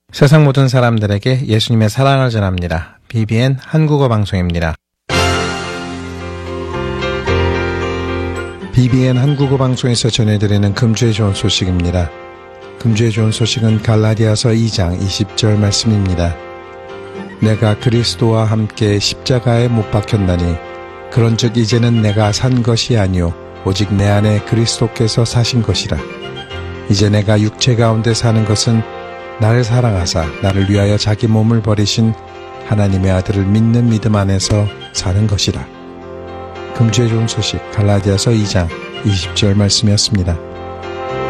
세상 모든 사람들에게 예수님의 사랑을 전합니다. BBN 한국어 방송입니다. BBN 한국어 방송에서 전해드리는 금주의 좋은 소식입니다. 금주의 좋은 소식은 갈라디아서 2장 20절 말씀입니다. 내가 그리스도와 함께 십자가에 못 박혔나니 그런즉 이제는 내가 산 것이 아니요 오직 내 안에 그리스도께서 사신 것이라. 이제 내가 육체 가운데 사는 것은 나를 사랑하사 나를 위하여 자기 몸을 버리신 하나님의 아들을 믿는 믿음 안에서 사는 것이라. 금주의 좋은 소식 갈라디아서 2장 20절 말씀이었습니다.